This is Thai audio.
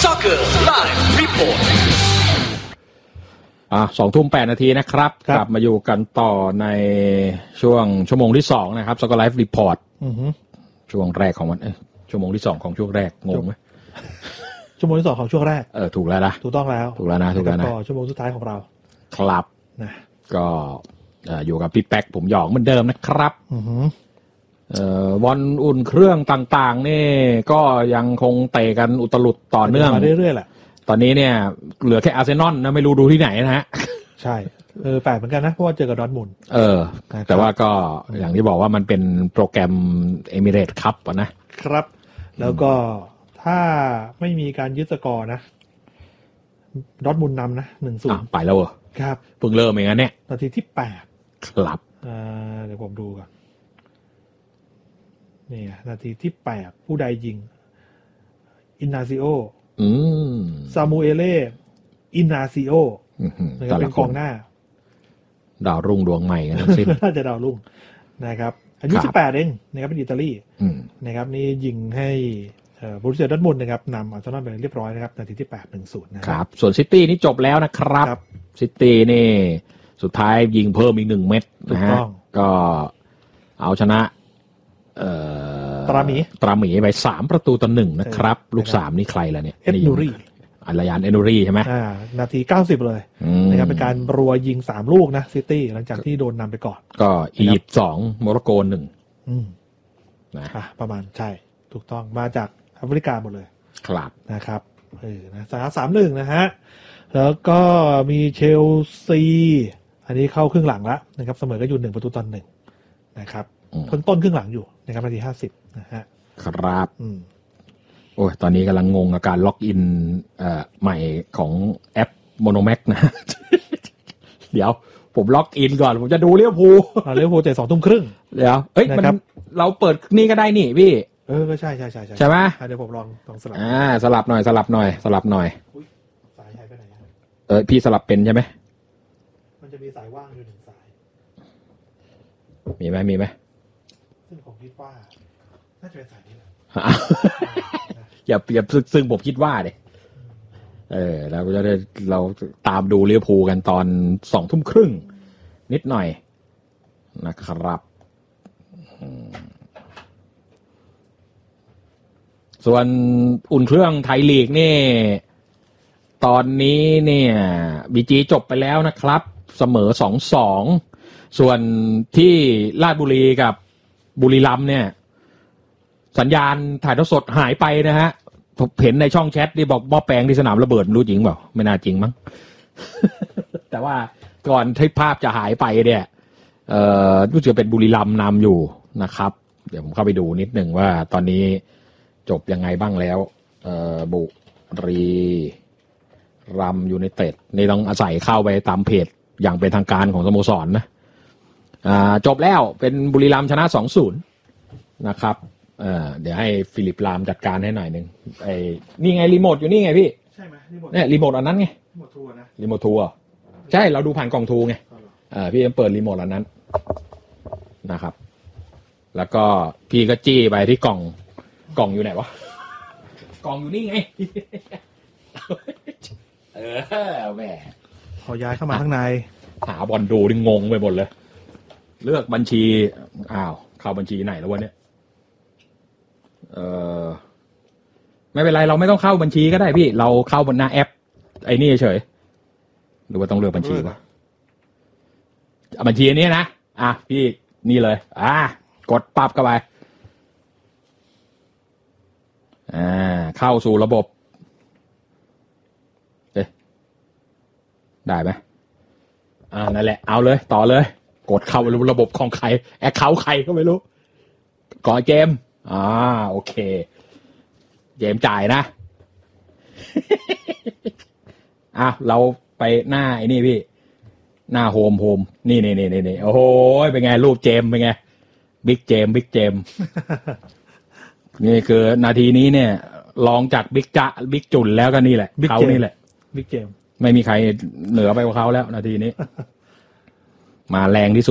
Soccer Live Report 20:08 นาทีนะครับกลับมาอยู่กันต่อในช่วงชั่วโมงที่2นะครับ Soccer Live Report ช่วงแรกของมันชั่วโมงที่2ของช่วงแรกงงไหมชั่วโมงที่2ของช่วงแรกถูกแล้วนะถูกต้องแล้วถูกแล้วนะชั่วโมงสุดท้ายของเราครับนะก็อยู่กับพี่แป๊กผมหยองเหมือนเดิมนะครับวันอุ่นเครื่องต่างๆนี่ก็ยังคงเตะกันอุตลุดต่อเนื่องมาเรื่อยๆแหละตอนนี้เนี่ยเหลือแค่อาร์เซนอลนะไม่รู้ดูที่ไหนนะฮะใช่แปลกเหมือนกันนะเพราะว่าเจอกับดอร์ทมุนด์แต่ว่าก็อย่างที่บอกว่ามันเป็นโปรแกรมเอมิเรตส์คัพนะครับแล้วก็ถ้าไม่มีการยึดสกอร์นะดอร์ทมุนด์นำนะ 1-0 ไปแล้วเหรอครับเพิ่งเริ่มเองนะเนี่ยนาทีที่8 ครับเดี๋ยวผมดูก่อนนี่นาทีที่8ผู้ใดยิงอินนาซิโอซามูเอเล่อินนาซิโอนะครับเป็นกองหน้าดาวรุ่งดวงใหม่กันทั้งสิ้นน่าจะดาวรุ่งนะครับอายุ18เองนะครับเป็นอิตาลีนะครับนี่ยิงให้บรูเซียดอร์ทมุนด์นะครับนำอาร์เซนอลไปเรียบร้อยนะครับนาทีที่8-1-0 นะครับส่วนซิตี้นี่จบแล้วนะครับซิตี้นี่สุดท้ายยิงเพิ่มอีก1เม็ดนะฮะก็เอาชนะตราหมีไป3-1นะครับลูก3นี่ใครล่ะเนี่ยเอ็ดนูรี่อัลยานเอนูรี่ใช่ไหมนาที90เลยนะครับเป็นการรัวยิง3ลูกนะซิตี้หลังจากที่โดนนำไปก่อนก็อียิปต์2โมร็อกโก1 นะประมาณใช่ถูกต้องมาจากแอฟริกาหมดเลยครับนะครับนะ3-1นะฮะแล้วก็มีเชลซีอันนี้เข้าครึ่งหลังแล้วนะครับเสมอก็อยู่1-1นะครับต้นครึ่งหลังอยู่นะครับนาที50นะฮะครับโอ้ยตอนนี้กำลังงงกับการล็อกอินใหม่ของแอปโมโนแม็กนะ เดี๋ยวผมล็อกอินก่อนผมจะดูเลี้ยวภูเตะ 20:30 เดี๋ยวมันเราเปิดนี่ก็ได้นี่พี่ก็ใช่ใช่ไหมเดี๋ยวผมลองสลับสลับหน่อยสลับหน่อยสายหายไปไหนพี่สลับเป็นใช่ไหมมันจะมีสายว่างอยู่1สายมีไหมซึ่งผมคิดว่าน่าจะเป็นสายนี้แหละอย่าซึ่งผมคิดว่าเลยแล้วจะได้เราตามดูลิเวอร์พูลกันตอน 20:30 นิดหน่อยนะครับส่วนอุ่นเครื่องไทยลีกนี่ตอนนี้เนี่ยบีจีจบไปแล้วนะครับเสมอ 2-2 ส่วนที่ราชบุรีกับบุรีรัมย์เนี่ยสัญญาณถ่ายทอดสดหายไปนะฮะผมเห็นในช่องแชทที่บอกหม้อแปลงที่สนามระเบิดรู้จริงเปล่าไม่น่าจริงมั้ง แต่ว่าก่อนที่ภาพจะหายไปเนี่ยรู้สึกเป็นบุรีรัมย์นำอยู่นะครับเดี๋ยวผมเข้าไปดูนิดหนึ่งว่าตอนนี้จบยังไงบ้างแล้วบุรีรัมย์ยูไนเต็ดนี่ต้องอาศัยเข้าไปตามเพจอย่างเป็นทางการของสโมสรนะจบแล้วเป็นบุรีรัมย์ชนะ 2-0 นะครับเดี๋ยวให้ฟิลิปลามจัดการให้หน่อยนึงนี่ไงรีโมทอยู่นี่ไงพี่ใช่ไหมเนี่ยรีโมทอันนั้นไงรีโมททัวร์นะรีโมททัวร์ใช่เราดูผ่านกล่องทูไงพี่เปิดรีโมทอันนั้นนะครับแล้วก็พี่ก็จี้ไปที่กล่องอยู่ไหนวะกล่องอยู่นี่ไงแหมพอย้ายเข้ามาข้างในหาบอลดูนี่งงไปหมดเลยเลือกบัญชีเข้าบัญชีไหนแล้ววะเนี่ยไม่เป็นไรเราไม่ต้องเข้าบัญชีก็ได้พี่เราเข้าบนหน้าแอปไอ้นี่เฉยหรือว่าต้องเลือกบัญชีวะบัญชีนี้นะพี่นี่เลยกดปั๊บเข้าไปเข้าสู่ระบบได้ไหมนั่นแหละเอาเลยต่อเลยกดเข้าระบบของใครแอคเคาท์ใครก็ไม่รู้ก่อนเกมโอเคเจมจ่ายนะ เราไปหน้าไอ้นี่พี่หน้าโฮมนี่โอ้โหเป็นไงรูปเจมเป็นไงบิ๊กเจมนี่คือนาทีนี้เนี่ยรองจากบิ๊กจุ่นแล้วก็นี่แหละเขานี่แหละบิ๊กเจมไม่มีใครเหนือไปกว่าเขาแล้วนาทีนี้ มาแรงที่สุด